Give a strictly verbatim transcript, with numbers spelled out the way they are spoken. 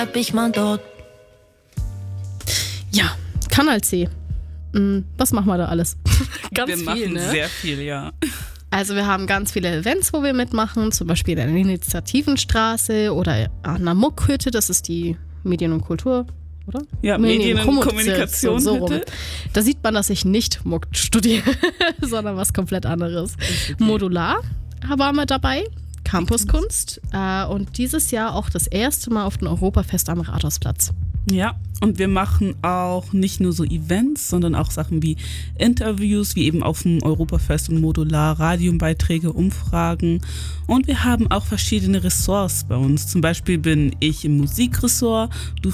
Hab ich mal dort. Ja, Kanal C. Was machen wir da alles? Ganz wir viel, machen ne? sehr viel, ja. Also wir haben ganz viele Events, wo wir mitmachen, zum Beispiel in der Initiativenstraße oder an der Muckhütte, das ist die Medien und Kultur, oder? Ja, Medien- und Kommunikation. So, so da sieht man, dass ich nicht Muck studiere, sondern was komplett anderes. Okay. Modular waren wir dabei, Campuskunst äh, und dieses Jahr auch das erste Mal auf dem Europafest am Rathausplatz. Ja, und wir machen auch nicht nur so Events, sondern auch Sachen wie Interviews, wie eben auf dem Europafest und Modular, Radiobeiträge, Umfragen. Und wir haben auch verschiedene Ressorts bei uns. Zum Beispiel bin ich im Musikressort, du